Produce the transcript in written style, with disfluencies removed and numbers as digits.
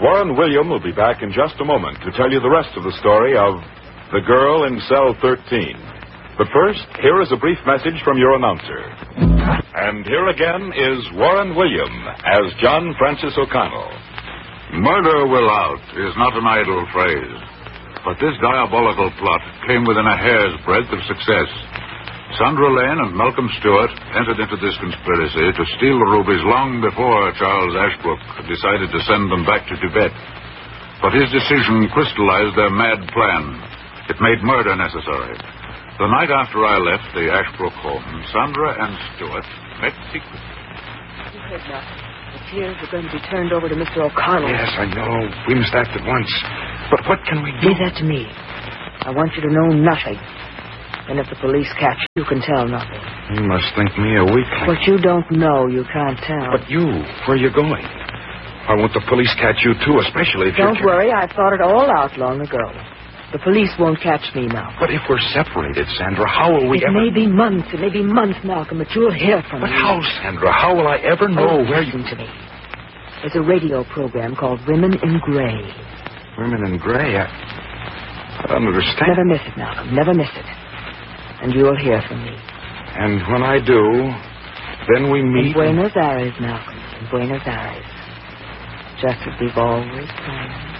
Warren William will be back in just a moment to tell you the rest of the story of The Girl in Cell 13. But first, here is a brief message from your announcer. And here again is Warren William as John Francis O'Connell. Murder will out is not an idle phrase. But this diabolical plot came within a hair's breadth of success. Sandra Lane and Malcolm Stewart entered into this conspiracy to steal the rubies long before Charles Ashbrook decided to send them back to Tibet. But his decision crystallized their mad plan. It made murder necessary. The night after I left the Ashbrook home, Sandra and Stewart met secretly. You heard nothing. The tears are going to be turned over to Mr. O'Connell. Yes, I know. We must act at once. But what can we do? Leave that to me. I want you to know nothing. And if the police catch you, you can tell nothing. You must think me a weakling. What you don't know, you can't tell. But you, where are you going? I want the police catch you, too, especially if Don't worry, I thought it all out long ago. The police won't catch me now. But if we're separated, Sandra, how will we It may be months, Malcolm, but you'll hear from me. But how, Sandra? How will I ever know where you... Listen to me. There's a radio program called Women in Gray. Women in Gray? I don't understand. Never miss it, Malcolm. Never miss it. And you'll hear from me. And when I do, then we meet... In Buenos Aires, Malcolm. In Buenos Aires. Just as we've always planned.